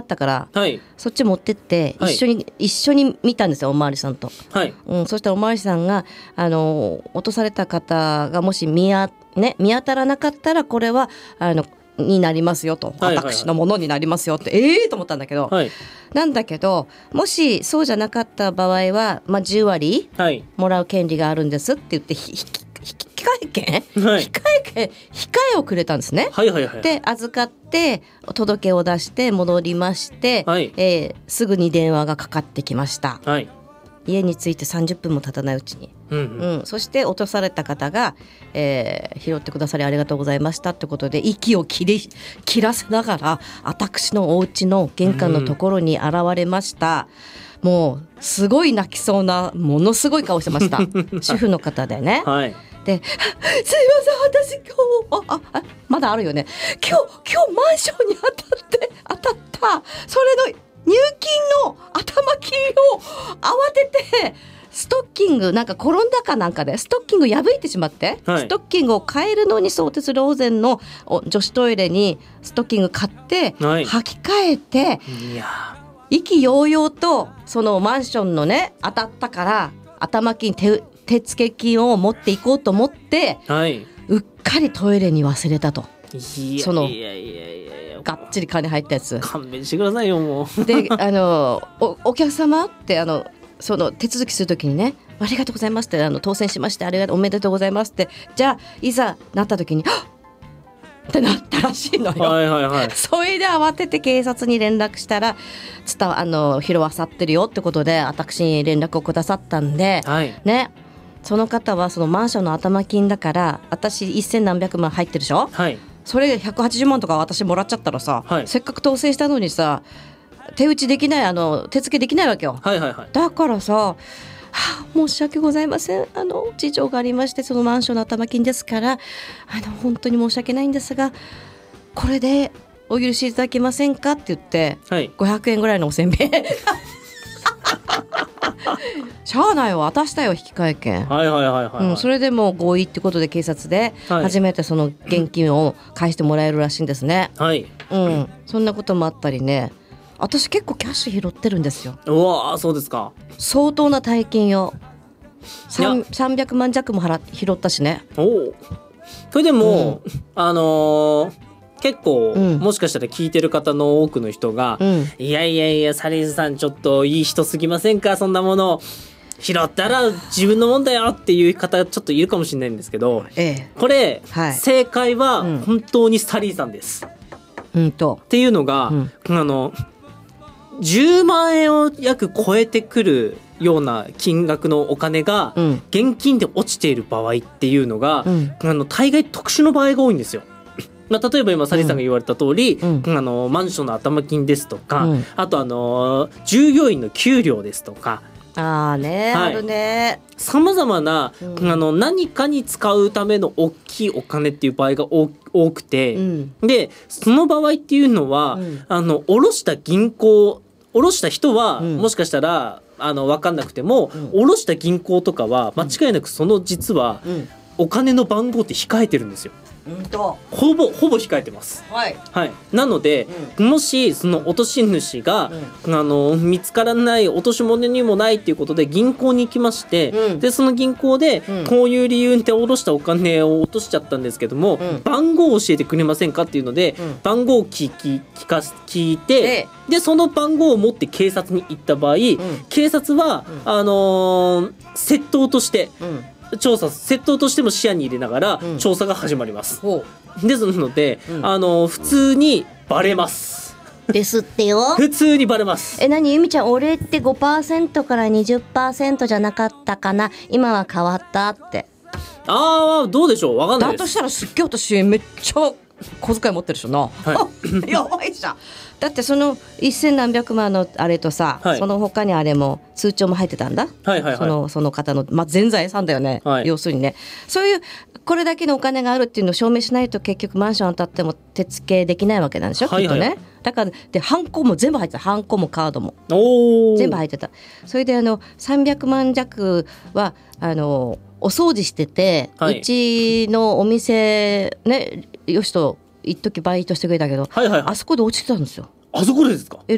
ったから、 はい、 そっち持ってってはい、 一緒に見たんですよ、おまわりさんと。 はい、 そしたらおまわりさんが落とされた方がもし見当たらなかったら、これはになりますよと、 はいはいはい、 私のものになりますよって、と思ったんだけど、 はい、 なんだけど、もしそうじゃなかった場合は、10割もらう権利があるんですって言って、引換をくれたんですね。 はいはいはい、 で預かって届けを出して戻りまして、 はい、 すぐに電話がかかってきました。 はい、 家に着いて30分も経たないうちに、そして落とされた方が、拾ってくださりありがとうございましたってことで、息を切らせながら私のお家の玄関のところに現れました。もうすごい泣きそうな、ものすごい顔してました主婦の方でね、 はい、 で、すいません、私今日まだあるよね、今日マンションに当たったそれの入金の頭金を慌てて、ストッキングなんか転んだかなんかでストッキング破いてしまって、 はい、 ストッキングを変えるのに相鉄ローゼンの女子トイレにストッキング買って、 はい、 履き替えて、 いや意気揚々とそのマンションのね、当たったから頭金手付金を持っていこうと思って、 はい、 うっかりトイレに忘れたと。そのがっちり金入ったやつ、 勘弁してくださいよもう。 でお客様ってその手続きするときにね、ありがとうございますって、当選しましておめでとうございますって、じゃあいざなったときにはっってなったらしいのよ、 はいはいはい、 それで慌てて警察に連絡したら、拾わさってるよってことで私に連絡をくださったんで、 はいね、その方はそのマンションの頭金だから、私1000何百万入ってるでしょ、 はい、 それ180万とか私もらっちゃったらさ、 はい、 せっかく当選したのにさ、手打ちできない、手付けできないわけよ、 はいはいはい、 だからさ、申し訳ございません、事情がありまして、そのマンションの頭金ですから、本当に申し訳ないんですが、これでお許しいただけませんかって言って、 はい、 500円ぐらいのおせんべいしゃあないわ、渡したよ、引換券。 はいはいはいはい、 それでもう合意ってことで警察で初めてその現金を返してもらえるらしいんですね、 はい、 そんなこともあったりね。私結構キャッシュ拾ってるんですよ。 うわー、そうですか。 相当な大金よ、300万弱も拾ったしね。 おそれでも、結構、もしかしたら聞いてる方の多くの人が、いやいやいやサリーズさんちょっといい人すぎませんか、そんなもの拾ったら自分のもんだよっていう方ちょっといるかもしれないんですけど、これ、正解は本当にサリーさんです、っていうのが、10万円を約超えてくるような金額のお金が現金で落ちている場合っていうのが、大概特殊の場合が多いんですよ。例えば今サリーさんが言われた通り、マンションの頭金ですとか、あと従業員の給料ですとか、あるね、さまざまな、何かに使うための大きいお金っていう場合が多くて、でその場合っていうのは、下ろした人は、もしかしたら分かんなくても、下ろした銀行とかは間違いなくその実は、お金の番号って控えてるんですよ。ほぼ控えてます、なので、もしその落とし主が、見つからない、落とし物にもないっていうことで銀行に行きまして、でその銀行で、こういう理由で下ろしたお金を落としちゃったんですけども、番号を教えてくれませんかっていうので、番号を聞いて、でその番号を持って警察に行った場合、警察は、窃盗として、窃盗としても視野に入れながら調査が始まります、ですので、普通にバレますですってよ。 普通にバレます。 何ゆみちゃん、俺って 5% から 20% じゃなかったかな、今は変わったって。 どうでしょう、わかんないです。 だとしたらすっげえ私めっちゃ小遣い持ってるしな、やばいじゃん。だってその1000何百万のあれとさ、その他にあれも通帳も入ってたんだ、その方の、全財産だよね、要するにね。そういうこれだけのお金があるっていうのを証明しないと、結局マンション当たっても手付けできないわけなんでしょ、きっとね。だからでハンコも全部入ってた、ハンコもカードも全部入ってた。それで300万弱はお掃除してて、うちのお店ね、よしと一時バイトしてくれたけど、あそこで落ちてたんですよ。 あそこでですか？